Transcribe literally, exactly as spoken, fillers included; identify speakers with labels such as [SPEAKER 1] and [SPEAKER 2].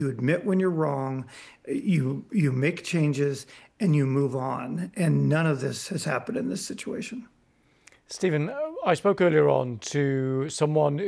[SPEAKER 1] you admit when you're wrong, you you make changes, and you move on. And none of this has happened in this situation.
[SPEAKER 2] Stephen, I spoke earlier on to someone